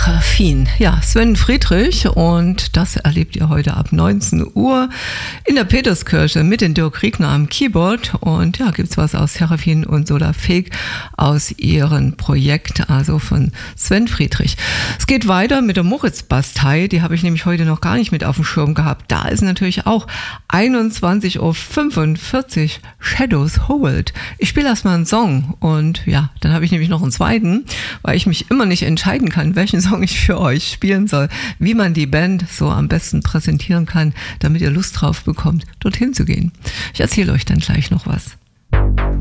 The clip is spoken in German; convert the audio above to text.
Seraphin. Ja, Sven Friedrich, und das erlebt ihr heute ab 19 Uhr in der Peterskirche mit den Dirk Riegner am Keyboard. Und ja, gibt's was aus Seraphin und Soda Fake aus ihrem Projekt, also von Sven Friedrich. Es geht weiter mit der Moritz-Bastei, die habe ich nämlich heute noch gar nicht mit auf dem Schirm gehabt. Da ist natürlich auch 21:45 Uhr Shadows Hold. Ich spiele erstmal einen Song und ja, dann habe ich nämlich noch einen zweiten, weil ich mich immer nicht entscheiden kann, welchen Song ich für euch spielen soll, wie man die Band so am besten präsentieren kann, damit ihr Lust drauf bekommt, dorthin zu gehen. Ich erzähle euch dann gleich noch was.